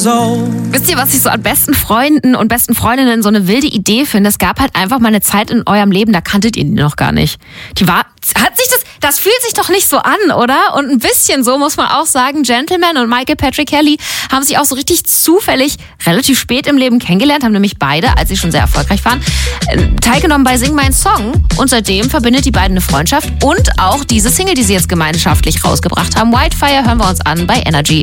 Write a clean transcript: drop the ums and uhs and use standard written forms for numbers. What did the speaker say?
years old. Wisst ihr, was ich so an besten Freunden und besten Freundinnen so eine wilde Idee finde? Es gab halt einfach mal eine Zeit in eurem Leben, da kanntet ihr die noch gar nicht. Das fühlt sich doch nicht so an, oder? Und ein bisschen so muss man auch sagen, Gentleman und Michael Patrick Kelly haben sich auch so richtig zufällig relativ spät im Leben kennengelernt, haben nämlich beide, als sie schon sehr erfolgreich waren, teilgenommen bei Sing Mein Song. Und seitdem verbindet die beiden eine Freundschaft und auch diese Single, die sie jetzt gemeinschaftlich rausgebracht haben. Wildfire hören wir uns an bei Energy.